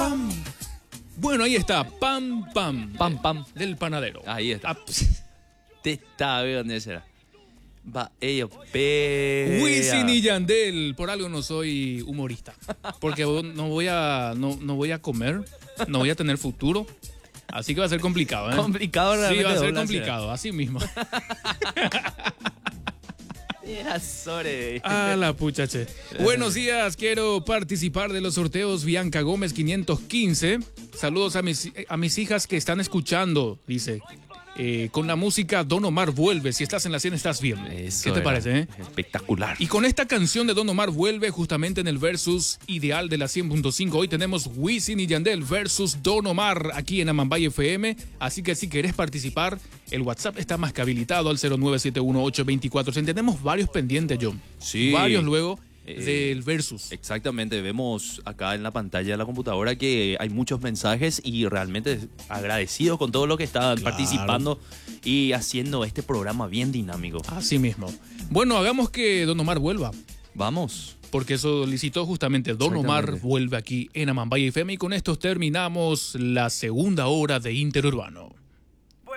pam. Bueno, ahí está, pam, pam. Pam, pam. Del panadero. Ahí está. Ah, Te está, ¿ve dónde será? Va, ellos, pe. Wisin y Yandel, por algo no soy humorista, porque no voy a comer, no voy a tener futuro, así que va a ser complicado, ¿eh? Complicado realmente. Sí, va a ser dobla, complicado, así mismo. Era sobre. Ah, la pucha, che. Buenos días, quiero participar de los sorteos Bianca Gómez 515. Saludos a mis hijas que están escuchando, dice. Con la música Don Omar Vuelve. Si estás en la 100 estás bien. Eso ¿Qué te era parece? espectacular. Y con esta canción de Don Omar Vuelve, justamente en el versus ideal de la 100.5, hoy tenemos Wisin y Yandel versus Don Omar aquí en Amambay FM. Así que si querés participar, el WhatsApp está más que habilitado al 09718224. Tenemos varios pendientes, John. Sí. Varios luego del versus. Exactamente, vemos acá en la pantalla de la computadora que hay muchos mensajes y realmente agradecidos con todo lo que están participando y haciendo este programa bien dinámico. Así mismo. Bueno, hagamos que Don Omar vuelva. Vamos. Porque solicitó justamente Don Omar Vuelve aquí en Amambay FM y con esto terminamos la segunda hora de Interurbano.